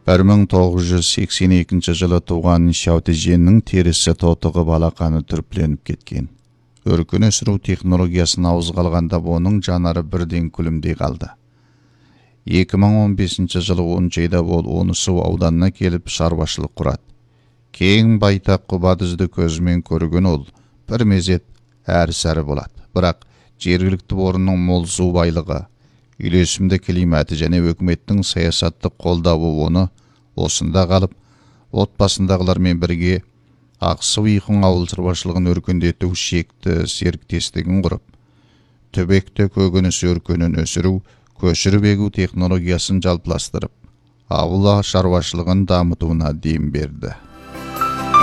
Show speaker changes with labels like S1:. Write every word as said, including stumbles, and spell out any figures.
S1: бір мың тоғыз жүз сексен екінші жылы туған Шаутеженнің терісі тотығы балақаны түріпленіп кеткен. Өркін өсіру технологиясын ауызға алғанда оның жанары бірден күлімдей қалды. екі мың он бесінші жылы оныншы айда ол Онысу ауданына келіп шаруашылық құрады. Кең байтақ құбадызды көзімен көрген ол бір мезет әрі-сәрі болады. Бірақ жергілікті орынның мол су байлығы, үйлесімді климаты және өкіметтің саясатты қолдауы оны осында қалып, отбасындағылармен бірге Ақсу-Иқын ауыл шаруашылығын өркендету шекті серіктестігін құрып, түбекті көкөніс өркенін өсіру, көшіріп егу технологиясын жалпыластырып, ауыл шаруашылығын дамытуына дем берді.